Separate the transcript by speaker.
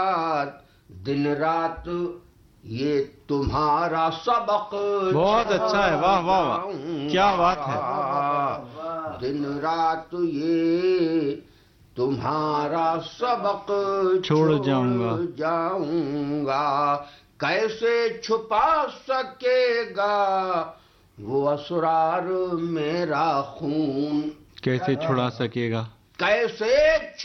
Speaker 1: दिन रात ये तुम्हारा सबक
Speaker 2: बहुत अच्छा है, वाह वाह वाह, क्या बात है।
Speaker 1: दिन रात ये तुम्हारा सबक
Speaker 2: छोड़
Speaker 1: जाऊंगा, कैसे छुपा सकेगा वो असरार मेरा खून,
Speaker 2: कैसे छुड़ा सकेगा,
Speaker 1: कैसे